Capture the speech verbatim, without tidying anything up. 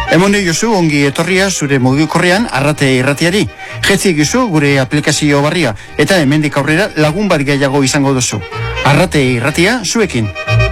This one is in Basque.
Emone Josu ongi etorria zure mugikorrean Arrate irratiari. Jetzi egizu gure aplikazio barria eta hemendik aurrera lagun bat gehiago izango duzu. Arrate irratia zuekin.